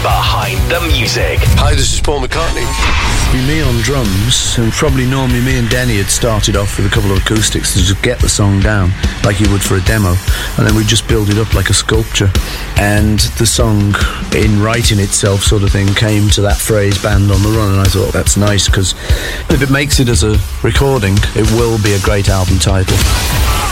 behind the music. Hi, this is Paul McCartney. Be me on drums, and probably normally me and Denny had started off with a couple of acoustics to just get the song down, like you would for a demo, and then we just build it up like a sculpture. And the song, in writing itself sort of thing, came to that phrase, Band on the Run, and I thought that's nice, because if it makes it as a recording, it will be a great album title.